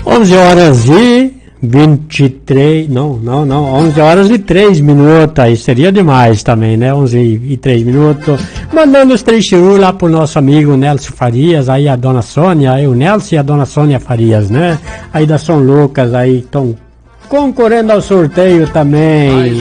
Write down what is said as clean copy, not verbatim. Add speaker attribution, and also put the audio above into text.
Speaker 1: 11 horas e 23, não, 11 horas e 3 minutos, aí seria demais também, né, 11 e 3 minutos, mandando os 3 chirus lá pro nosso amigo Nelson Farias, aí a dona Sônia, aí o Nelson e a dona Sônia Farias, né, aí da São Lucas, aí estão concorrendo ao sorteio também.